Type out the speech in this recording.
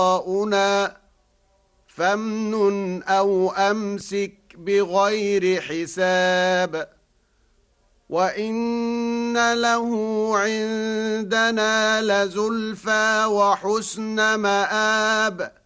آباؤنا فامنن أو أمسك بغير حساب وإن له عندنا لزلفى وحسن مآب